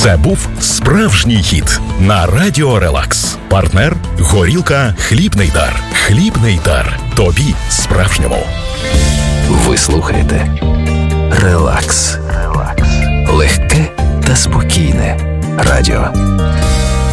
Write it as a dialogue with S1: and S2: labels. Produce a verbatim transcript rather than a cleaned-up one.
S1: Це був справжній хіт на Радіо Релакс. Партнер – горілка «Хлібний дар». «Хлібний дар». Тобі справжньому.
S2: Ви слухаєте Релакс.